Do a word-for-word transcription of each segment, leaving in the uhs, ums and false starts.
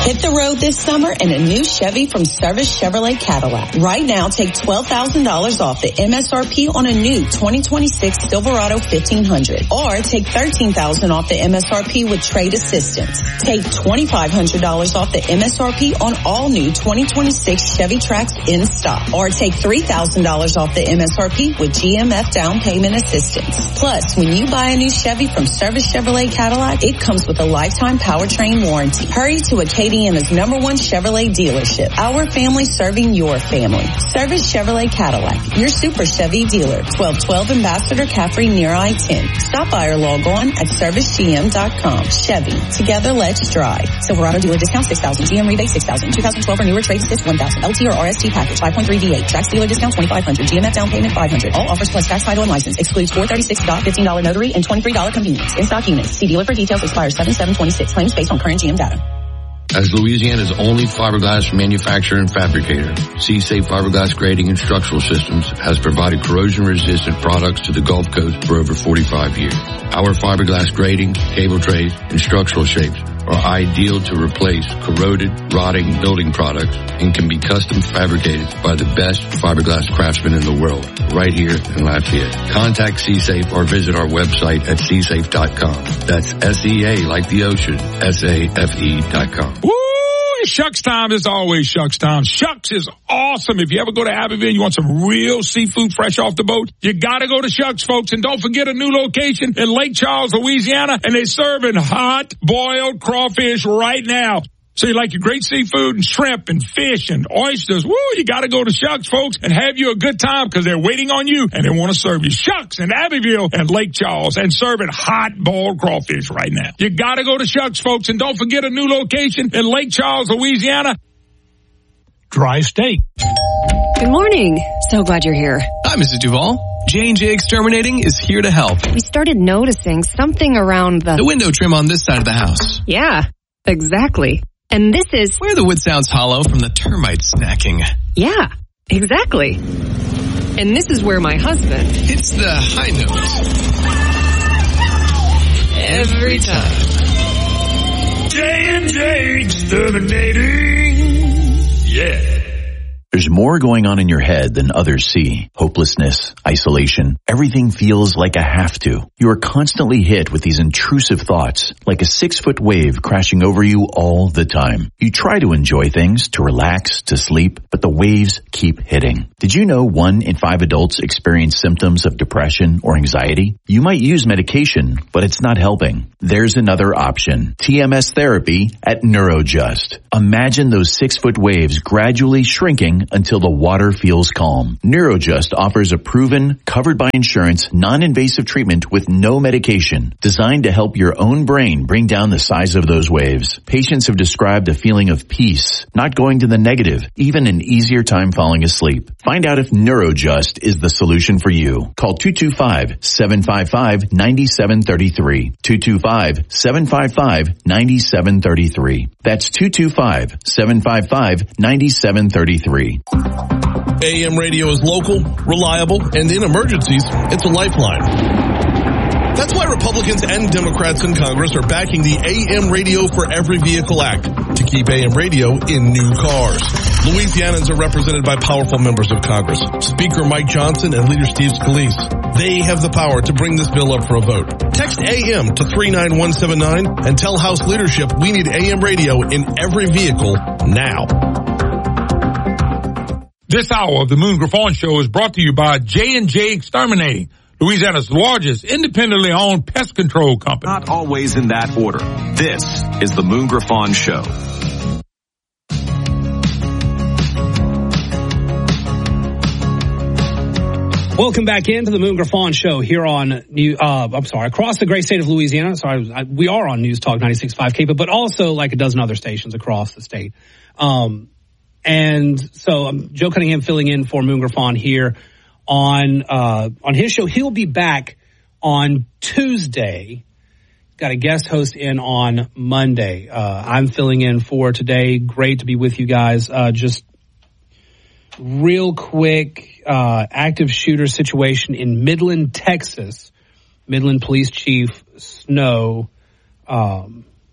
Hit the road this summer in a new Chevy from Service Chevrolet Cadillac. Right now, take twelve thousand dollars off the M S R P on a new twenty twenty-six Silverado fifteen hundred. Or take thirteen thousand dollars off the M S R P with trade assistance. Take twenty-five hundred dollars off the M S R P on all new twenty twenty-six Chevy Trax in stock. Or take three thousand dollars off the M S R P with G M F down payment assistance. Plus, when you buy a new Chevy from Service Chevrolet Cadillac, it comes with a lifetime powertrain warranty. Hurry to Acadiana's number one Chevrolet dealership. Our family serving your family. Service Chevrolet Cadillac, your super Chevy dealer. twelve twelve Ambassador Caffrey near I ten. Stop by or log on at service g m dot com. Chevy, together let's drive. Silverado dealer discount six thousand. G M rebate six thousand. twenty twelve or newer trade assist one thousand. L T or R S T package five point three V eight. Trax dealer discount twenty-five hundred. G M F down payment five hundred. All offers plus tax, title, and license. Excludes four thirty-six doc, fifteen dollars notary, and twenty-three dollars convenience. In stock units. See dealer for details. Expires seven seven twenty-six. Claims based on current G M data. As Louisiana's only fiberglass manufacturer and fabricator, C-Safe Fiberglass Grading and Structural Systems has provided corrosion-resistant products to the Gulf Coast for over forty-five years. Our fiberglass grading, cable trays, and structural shapes are ideal to replace corroded, rotting building products and can be custom fabricated by the best fiberglass craftsmen in the world, right here in Lafayette. Contact C-Safe or visit our website at c safe dot com. That's S E A like the ocean, S A F E dot com. Woo! Shucks time is always Shucks time. Shucks is awesome. If you ever go to Abbeville, you want some real seafood fresh off the boat, you gotta go to Shucks, folks. And don't forget a new location in Lake Charles, Louisiana, and they're serving hot boiled crawfish right now. So you like your great seafood and shrimp and fish and oysters. Woo, you got to go to Shucks, folks, and have you a good time because they're waiting on you and they want to serve you. Shucks in Abbeville and Lake Charles and serving hot boiled crawfish right now. You got to go to Shucks, folks, and don't forget a new location in Lake Charles, Louisiana. Dry steak. Good morning. So glad you're here. Hi, Missus Duvall. J and J Exterminating is here to help. We started noticing something around the... The window trim on this side of the house. Yeah, exactly. And this is... Where the wood sounds hollow from the termite snacking. Yeah, exactly. And this is where my husband... Hits the high notes. Every time. J and J Exterminating. Yeah. There's more going on in your head than others see. Hopelessness, isolation. Everything feels like a have to. You are constantly hit with these intrusive thoughts, like a six-foot wave crashing over you all the time. You try to enjoy things, to relax, to sleep, but the waves keep hitting. Did you know one in five adults experience symptoms of depression or anxiety? You might use medication, but it's not helping. There's another option. T M S therapy at Neurojust. Imagine those six-foot waves gradually shrinking until the water feels calm. Neurojust offers a proven, covered by insurance, non-invasive treatment with no medication, designed to help your own brain bring down the size of those waves. Patients have described a feeling of peace, not going to the negative, even an easier time falling asleep. Find out if Neurojust is the solution for you. Call two two five, seven five five, nine seven three three. two two five, seven five five, nine seven three three. That's two two five, seven five five, nine seven three three. A M radio is local, reliable, and in emergencies, it's a lifeline. That's why Republicans and Democrats in Congress are backing the A M Radio for Every Vehicle Act to keep A M radio in new cars. Louisianans are represented by powerful members of Congress, Speaker Mike Johnson and Leader Steve Scalise. They have the power to bring this bill up for a vote. Text A M to three nine one seven nine and tell House leadership we need A M radio in every vehicle now. This hour of the Moon Griffon Show is brought to you by J and J Exterminating, Louisiana's largest independently owned pest control company. Not always in that order. This is the Moon Griffon Show. Welcome back into the Moon Griffon Show here on New. Uh, I'm sorry, across the great state of Louisiana. Sorry, I, we are on News Talk ninety-six point five K, but also like a dozen other stations across the state. Um, And so um, Joe Cunningham filling in for Moon Griffon here on uh, on his show. He'll be back on Tuesday. Got a guest host in on Monday. Uh, I'm filling in for today. Great to be with you guys. Uh, just real quick, uh, active shooter situation in Midland, Texas. Midland Police Chief Snow um,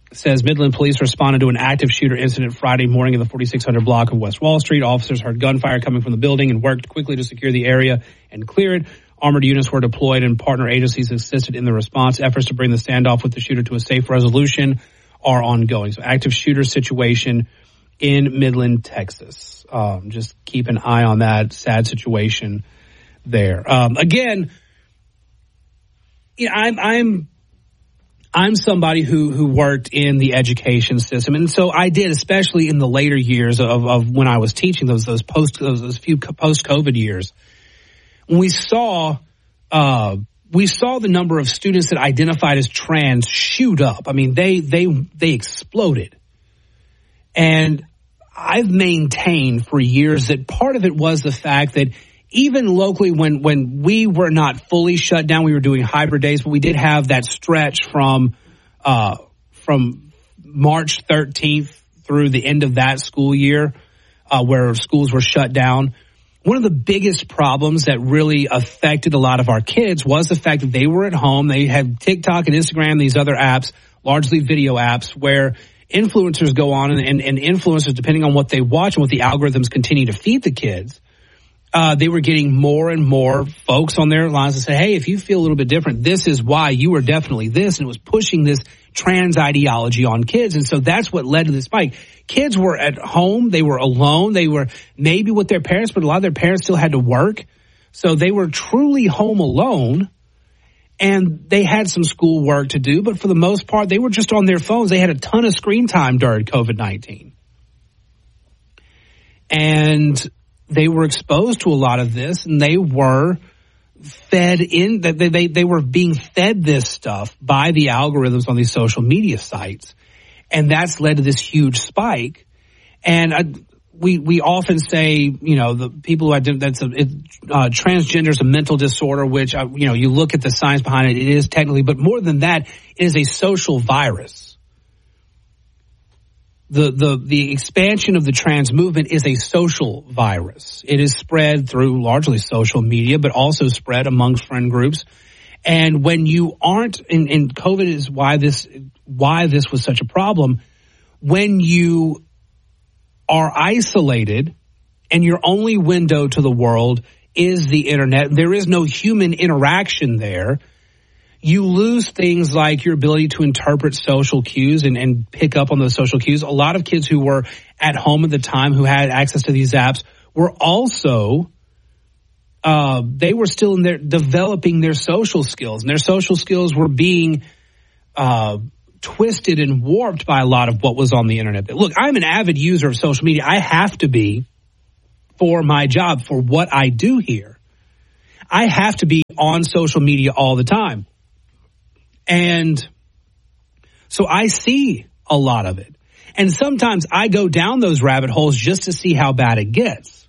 says Midland police responded to an active shooter incident Friday morning in the forty-six hundred block of West Wall Street. Officers heard gunfire coming from the building and worked quickly to secure the area and clear it. Armored units were deployed and partner agencies assisted in the response. Efforts to bring the standoff with the shooter to a safe resolution are ongoing. So active shooter situation in Midland, Texas. Um, just keep an eye on that sad situation there. Um, again, you know, I'm, I'm, I'm somebody who, who worked in the education system. And so I did, especially in the later years of, of when I was teaching those, those post, those, those few post-COVID years. When we saw, uh, we saw the number of students that identified as trans shoot up. I mean, they, they, they exploded. And I've maintained for years that part of it was the fact that even locally, when, when we were not fully shut down, we were doing hybrid days, but we did have that stretch from, uh, from March thirteenth through the end of that school year, uh, where schools were shut down. One of the biggest problems that really affected a lot of our kids was the fact that they were at home. They had TikTok and Instagram, these other apps, largely video apps, where influencers go on and, and, and influencers, depending on what they watch and what the algorithms continue to feed the kids, uh, they were getting more and more folks on their lines that say, hey, if you feel a little bit different, this is why you are definitely this. And it was pushing this trans ideology on kids. And so that's what led to this spike. Kids were at home. They were alone. They were maybe with their parents, but a lot of their parents still had to work. So they were truly home alone. And they had some school work to do, but for the most part, they were just on their phones. They had a ton of screen time during COVID nineteen. And they were exposed to a lot of this, and they were fed in, they, they, they were being fed this stuff by the algorithms on these social media sites. And that's led to this huge spike. And I, We we often say, you know, the people who identify, that's a, it, uh, transgender is a mental disorder, which, uh, you know, you look at the science behind it, it is technically, but more than that, it is a social virus. The, the, the expansion of the trans movement is a social virus. It is spread through largely social media, but also spread amongst friend groups. And when you aren't, and, and COVID is why this, why this was such a problem, when you are isolated and your only window to the world is the internet, there is no human interaction there, you lose things like your ability to interpret social cues and, and pick up on those social cues. A lot of kids who were at home at the time who had access to these apps were also, uh, they were still in their developing their social skills, and their social skills were being, uh, twisted and warped by a lot of what was on the internet. Look, I'm an avid user of social media. I have to be for my job, for what I do here. I have to be on social media all the time. And so I see a lot of it. And sometimes I go down those rabbit holes just to see how bad it gets.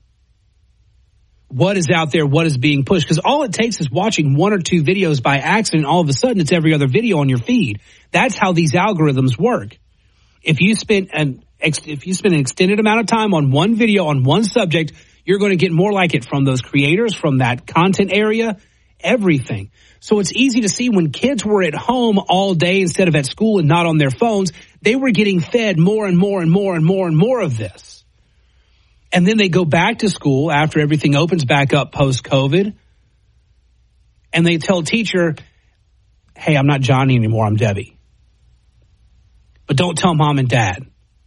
What is out there? What is being pushed? Because all it takes is watching one or two videos by accident. All of a sudden, it's every other video on your feed. That's how these algorithms work. If you spend an if you spend an extended amount of time on one video on one subject, you're going to get more like it from those creators, from that content area, everything. So it's easy to see when kids were at home all day instead of at school and not on their phones, they were getting fed more and more and more and more and more of this. And then they go back to school after everything opens back up post-COVID, and they tell teacher, hey, I'm not Johnny anymore, I'm Debbie. But don't tell mom and dad.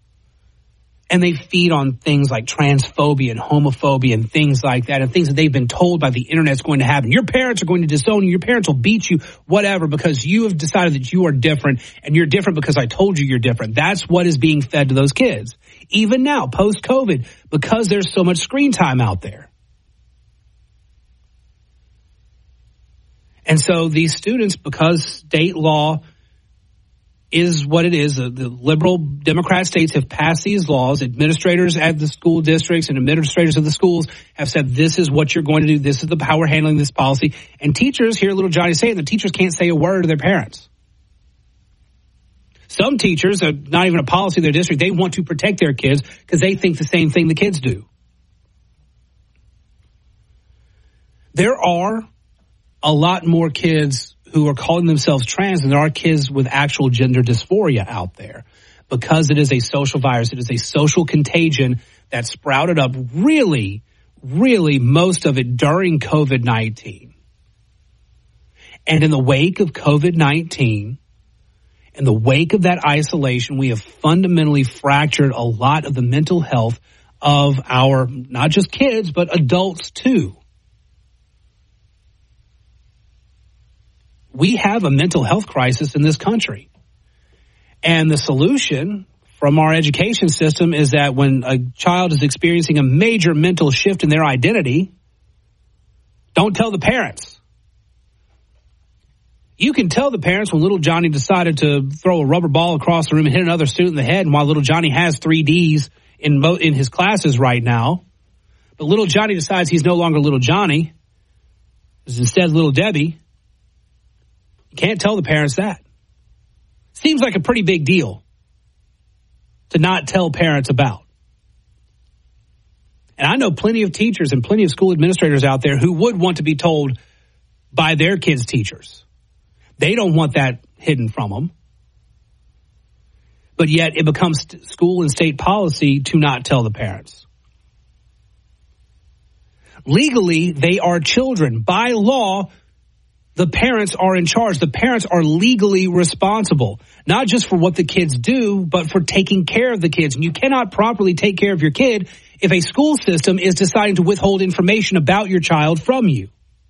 And they feed on things like transphobia and homophobia and things like that, and things that they've been told by the internet is going to happen. Your parents are going to disown you. Your parents will beat you, whatever, because you have decided that you are different, and you're different because I told you you're different. That's what is being fed to those kids. Even now, post-COVID, because there's so much screen time out there. And so these students, because state law is what it is, the liberal Democrat states have passed these laws. Administrators at the school districts and administrators of the schools have said, this is what you're going to do. This is the how we're handling this policy. And teachers, hear little Johnny say it, the teachers can't say a word to their parents. Some teachers, are not even a policy of their district, they want to protect their kids because they think the same thing the kids do. There are a lot more kids who are calling themselves trans, and there are kids with actual gender dysphoria out there because it is a social virus. It is a social contagion that sprouted up really, really most of it during COVID nineteen. And in the wake of COVID nineteen, in the wake of that isolation, we have fundamentally fractured a lot of the mental health of our, not just kids, but adults too. We have a mental health crisis in this country. And the solution from our education system is that when a child is experiencing a major mental shift in their identity, don't tell the parents. You can tell the parents when little Johnny decided to throw a rubber ball across the room and hit another student in the head, and while little Johnny has three D's in mo- in his classes right now, but little Johnny decides he's no longer little Johnny, is instead little Debbie. You can't tell the parents that. Seems like a pretty big deal to not tell parents about. And I know plenty of teachers and plenty of school administrators out there who would want to be told by their kids' teachers. They don't want that hidden from them. But yet it becomes school and state policy to not tell the parents. Legally, they are children. By law, the parents are in charge. The parents are legally responsible, not just for what the kids do, but for taking care of the kids. And you cannot properly take care of your kid if a school system is deciding to withhold information about your child from you.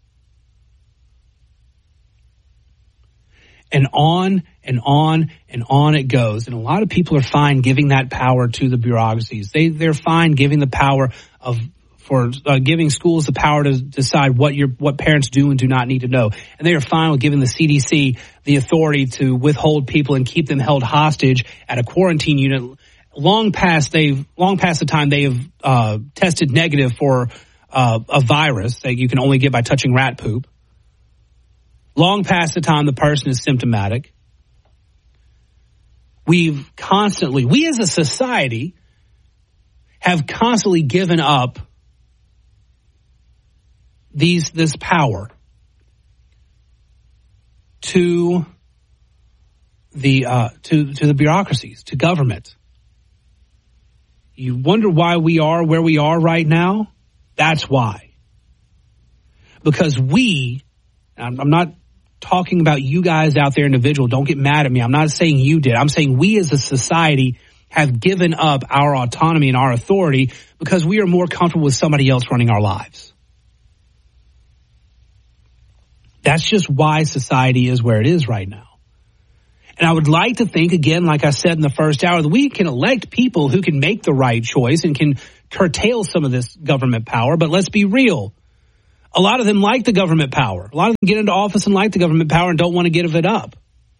And on and on and on it goes. And a lot of people are fine giving that power to the bureaucracies. They, they're fine giving the power of for uh, giving schools the power to decide what your what parents do and do not need to know. And they are fine with giving the C D C the authority to withhold people and keep them held hostage at a quarantine unit long past they've long past the time they have uh, tested negative for uh, a virus that you can only get by touching rat poop. Long past the time the person is symptomatic. We've constantly, we as a society have constantly given up these this power to the uh, to to the bureaucracies, to government. You wonder why we are where we are right now? That's why. Because we, I'm, I'm not talking about you guys out there individual. Don't get mad at me. I'm not saying you did. I'm saying we as a society have given up our autonomy and our authority because we are more comfortable with somebody else running our lives. That's just why society is where it is right now. And I would like to think, again, like I said in the first hour, that we can elect people who can make the right choice and can curtail some of this government power. But let's be real. A lot of them like the government power. A lot of them get into office and like the government power and don't want to give it up.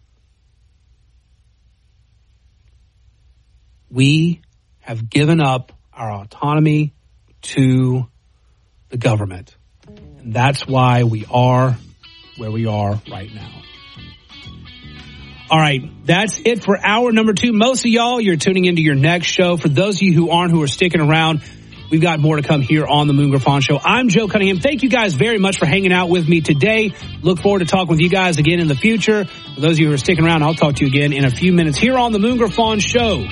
We have given up our autonomy to the government. And that's why we are where we are right now. All right, that's it for hour number two. Most of y'all, you're tuning into your next show. For those of you who aren't, who are sticking around, we've got more to come here on the Moon Griffon Show. I'm Joe Cunningham. Thank you guys very much for hanging out with me today. Look forward to talking with you guys again in the future. For those of you who are sticking around, I'll talk to you again in a few minutes here on the Moon Griffon Show.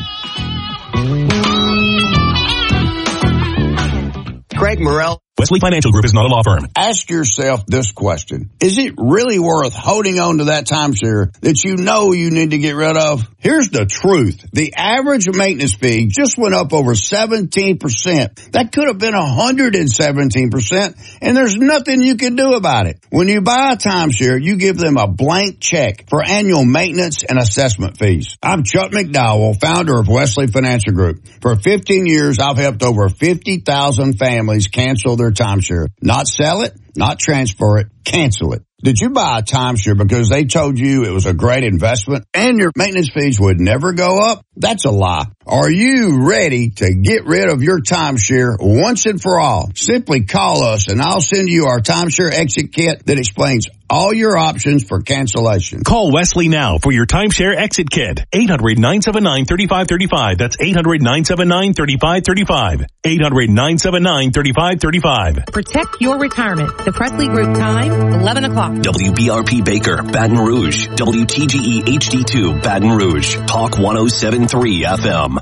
Craig Morrell. Wesley Financial Group is not a law firm. Ask yourself this question. Is it really worth holding on to that timeshare that you know you need to get rid of? Here's the truth. The average maintenance fee just went up over seventeen percent. That could have been one hundred seventeen percent, and there's nothing you can do about it. When you buy a timeshare, you give them a blank check for annual maintenance and assessment fees. I'm Chuck McDowell, founder of Wesley Financial Group. For fifteen years, I've helped over fifty thousand families cancel their timeshare. Not sell it, not transfer it, cancel it. Did you buy a timeshare because they told you it was a great investment and your maintenance fees would never go up? That's a lie. Are you ready to get rid of your timeshare once and for all? Simply call us and I'll send you our timeshare exit kit that explains all your options for cancellation. Call Wesley now for your timeshare exit kit. eight hundred, nine seven nine, three five three five. That's eight hundred, nine seven nine, three five three five. eight hundred, nine seven nine, three five three five. Protect your retirement. The Presley Group time, eleven o'clock. W B R P Baker, Baton Rouge. W T G E H D two, Baton Rouge. Talk one oh seven point three F M.